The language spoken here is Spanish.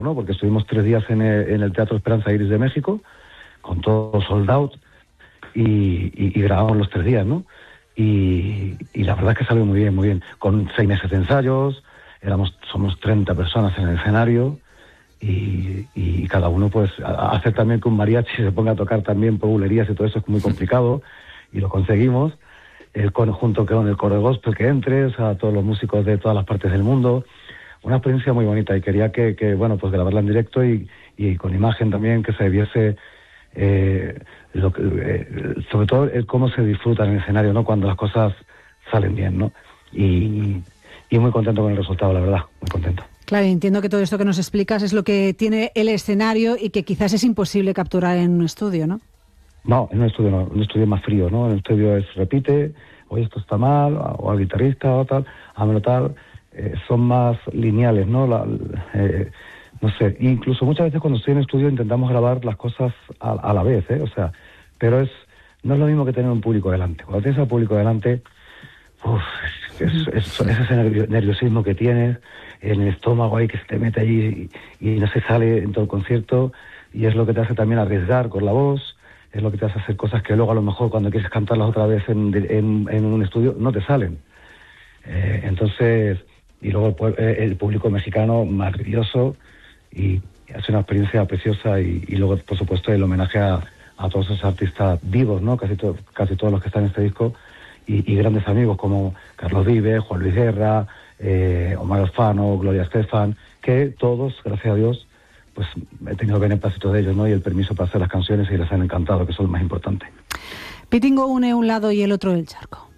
¿no? Porque estuvimos 3 días en el Teatro Esperanza Iris de México, con todo sold out, y grabamos los 3 días, ¿no? Y la verdad es que salió muy bien, muy bien. Con 6 meses de ensayos, somos 30 personas en el escenario, y cada uno, pues, hacer también que un mariachi se ponga a tocar también por bulerías y todo eso es muy complicado, y lo conseguimos. Junto con el coro de gospel que entres, a todos los músicos de todas las partes del mundo. Una experiencia muy bonita, y quería que bueno, pues grabarla en directo y con imagen también, que se viese sobre todo cómo se disfruta en el escenario, ¿no? Cuando las cosas salen bien, ¿no? Y muy contento con el resultado, la verdad, muy contento. Claro, entiendo que todo esto que nos explicas es lo que tiene el escenario y que quizás es imposible capturar en un estudio, ¿no? No, en un estudio no, en un estudio más frío, ¿no? En el estudio repite, oye, esto está mal, o al guitarrista o tal, hámelo tal. Son más lineales, ¿no? No sé, incluso muchas veces cuando estoy en estudio intentamos grabar las cosas a la vez, ¿eh? O sea, pero no es lo mismo que tener un público delante. Cuando tienes al público delante, ese nerviosismo que tienes en el estómago ahí, que se te mete ahí y no se sale en todo el concierto, y es lo que te hace también arriesgar con la voz, es lo que te hace hacer cosas que luego a lo mejor cuando quieres cantarlas otra vez en un estudio no te salen. Entonces, y luego el público mexicano maravilloso, y hace una experiencia preciosa, y luego, por supuesto, el homenaje a todos esos artistas vivos, ¿no? Casi todos los que están en este disco, y grandes amigos como Carlos Vives, Juan Luis Guerra, Omar Alfano, Gloria Estefan, que todos, gracias a Dios, pues he tenido el beneplácito de ellos, ¿no? Y el permiso para hacer las canciones, y les han encantado, que eso es lo más importante. Pitingo une un lado y el otro del charco.